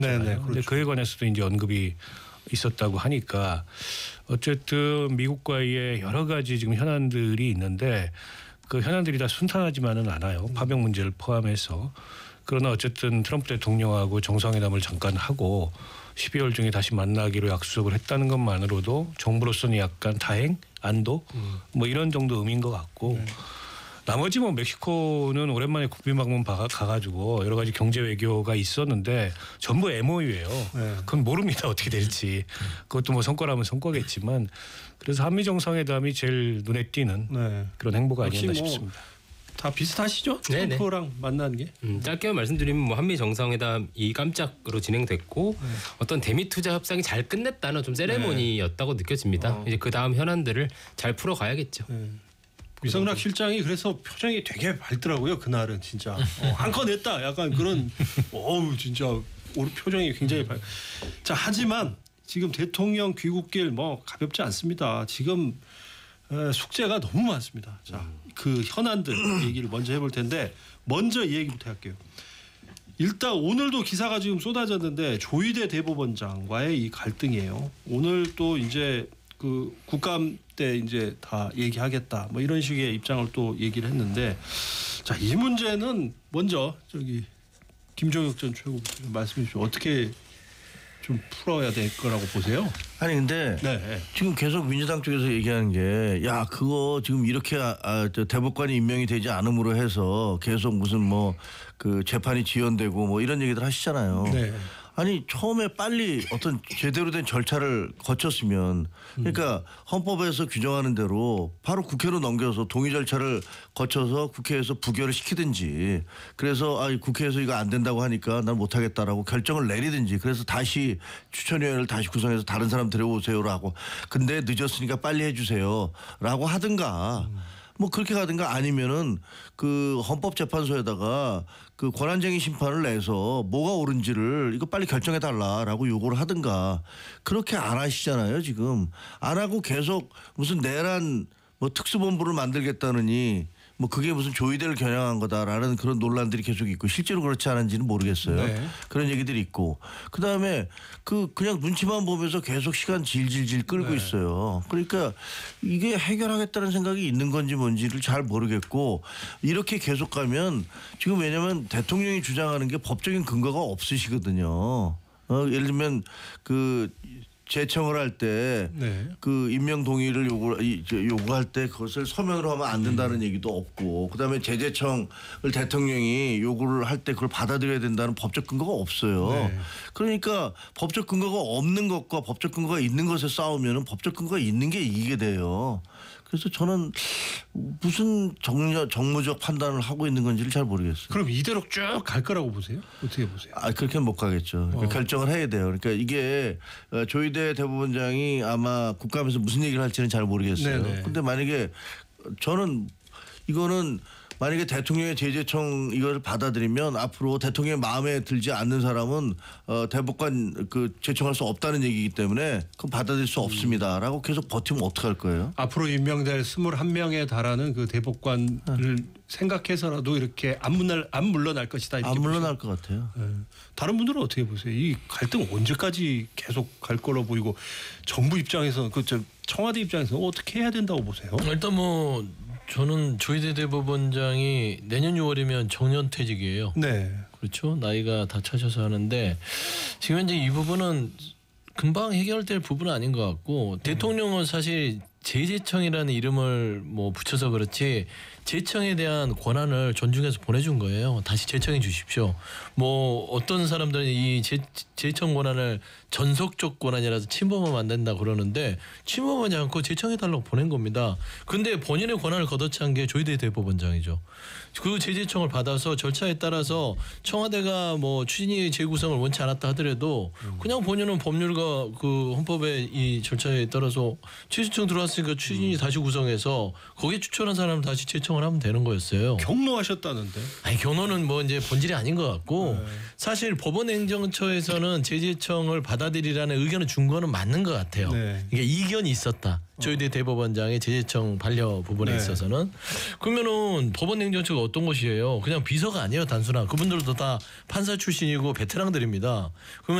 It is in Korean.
네네. 그런데 그렇죠. 그에 관해서도 이제 언급이 있었다고 하니까 어쨌든 미국과의 여러 가지 지금 현안들이 있는데 그 현안들이 다 순탄하지만은 않아요. 파병 문제를 포함해서. 그러나 어쨌든 트럼프 대통령하고 정상회담을 잠깐 하고 12월 중에 다시 만나기로 약속을 했다는 것만으로도 정부로서는 약간 다행, 안도 뭐 이런 정도 의미인 것 같고 나머지 뭐 멕시코는 오랜만에 국빈 방문 가가지고 여러 가지 경제 외교가 있었는데 전부 MOU예요. 네. 그건 모릅니다 어떻게 될지. 그것도 뭐 성과라면 성과겠지만 그래서 한미 정상회담이 제일 눈에 띄는 네. 그런 행보가 역시 아니었나 뭐 싶습니다. 다 비슷하시죠? 네네. 트럼프랑 만난 게. 짧게 말씀드리면 뭐 한미 정상회담이 깜짝으로 진행됐고 어떤 대미 투자 협상이 잘 끝냈다는 좀 세레모니였다고 느껴집니다. 이제 그 다음 현안들을 잘 풀어가야겠죠. 위성락 실장이 그래서 표정이 되게 밝더라고요. 그날은 진짜 한컷 냈다. 약간 그런 어우 진짜 표정이 굉장히 밝. 자 하지만 지금 대통령 귀국길 뭐 가볍지 않습니다. 지금 숙제가 너무 많습니다. 자, 그 현안들 얘기를 먼저 해볼 텐데 먼저 이 얘기부터 할게요. 일단 오늘도 기사가 지금 쏟아졌는데 조희대 대법원장과의 이 갈등이에요. 오늘 또 이제 그 국감 때 이제 다 얘기하겠다 뭐 이런 식의 입장을 또 얘기를 했는데 자, 이 문제는 먼저 저기 김종혁 전 최고부터 말씀해 주시죠. 어떻게 좀 풀어야 될 거라고 보세요? 아니 근데 네. 지금 계속 민주당 쪽에서 얘기하는 게 야 그거 지금 이렇게 저 대법관이 임명이 되지 않음으로 해서 계속 무슨 뭐 그 재판이 지연되고 뭐 이런 얘기들 하시잖아요. 네. 아니 처음에 빨리 어떤 제대로 된 절차를 거쳤으면 그러니까 헌법에서 규정하는 대로 바로 국회로 넘겨서 동의 절차를 거쳐서 국회에서 부결을 시키든지 그래서 국회에서 이거 안 된다고 하니까 난 못하겠다라고 결정을 내리든지 그래서 다시 추천위원회를 다시 구성해서 다른 사람 들여오세요라고 근데 늦었으니까 빨리 해주세요라고 하든가 뭐 그렇게 가든가 아니면은 그 헌법재판소에다가 그 권한쟁의 심판을 내서 뭐가 옳은지를 이거 빨리 결정해 달라라고 요구를 하든가 그렇게 안 하시잖아요 지금 안 하고 계속 무슨 내란 뭐 특수본부를 만들겠다느니 뭐 그게 무슨 조의대를 겨냥한 거다라는 그런 논란들이 계속 있고 실제로 그렇지 않은지는 모르겠어요. 네. 그런 얘기들이 있고 그다음에 그냥 눈치만 보면서 계속 시간 질질질 끌고 있어요. 그러니까 이게 해결하겠다는 생각이 있는 건지 뭔지를 잘 모르겠고 이렇게 계속 가면 지금 왜냐하면 대통령이 주장하는 게 법적인 근거가 없으시거든요. 예를 들면 그 재청을 할 때 그 임명 동의를 요구할 때 그것을 서면으로 하면 안 된다는 얘기도 없고 그다음에 재재청을 대통령이 요구를 할 때 그걸 받아들여야 된다는 법적 근거가 없어요. 네. 그러니까 법적 근거가 없는 것과 법적 근거가 있는 것에 싸우면은 법적 근거가 있는 게 이기게 돼요. 그래서 저는 무슨 정무적 판단을 하고 있는 건지를 잘 모르겠어요. 그럼 이대로 쭉 갈 거라고 보세요? 어떻게 보세요? 그렇게는 못 가겠죠. 그러니까 결정을 해야 돼요. 그러니까 이게 조희대 대법원장이 아마 국감에서 무슨 얘기를 할지는 잘 모르겠어요. 그런데 만약에 저는 이거는 만약에 대통령의 재재청 이걸 받아들이면 앞으로 대통령의 마음에 들지 않는 사람은 대법관 그 제청할 수 없다는 얘기이기 때문에 그건 받아들일 수 없습니다라고 계속 버티면 어떡할 거예요? 앞으로 임명될 21명에 달하는 그 대법관을 생각해서라도 이렇게 안 물러날 것이다. 이렇게 안 물러날 것 같아요. 다른 분들은 어떻게 보세요? 이 갈등 언제까지 계속 갈 거로 보이고 정부 입장에서 청와대 에서 어떻게 해야 된다고 보세요? 일단 뭐 저는 조희대 대법원장이 내년 6월이면 정년퇴직이에요. 네. 그렇죠. 나이가 다 차셔서 하는데 지금 현재 이 부분은 금방 해결될 부분은 아닌 것 같고 대통령은 사실 재재청이라는 이름을 뭐 붙여서 그렇지 재청에 대한 권한을 존중해서 보내준 거예요. 다시 재청해 주십시오. 뭐 어떤 사람들은 이 재청 권한을 전속적 권한이라서 침범하면 안 된다 그러는데 침범하지 않고 재청해달라고 보낸 겁니다. 근데 본인의 권한을 걷어찬 게 조희대 대법원장이죠. 그 재재청을 받아서 절차에 따라서 청와대가 뭐 추진위 재구성을 원치 않았다 하더라도 그냥 본인은 법률과 그 헌법의 이 절차에 따라서 재재청 들어왔으니까 추진위 다시 구성해서 거기에 추천한 사람을 다시 재청하는 결정을 하면 되는 거였어요. 경로하셨다는데. 아니 견호는 뭐 이제 본질이 아닌 것 같고 사실 법원행정처에서는 제재청을 받아들이라는 의견을 준 거는 맞는 것 같아요. 네. 이게 이견이 있었다. 조희대 대법원장의 제재청 반려 부분에 네. 있어서는 그러면은 법원행정처가 어떤 것이에요? 그냥 비서가 아니에요, 단순한. 그분들도 다 판사 출신이고 베테랑들입니다. 그러면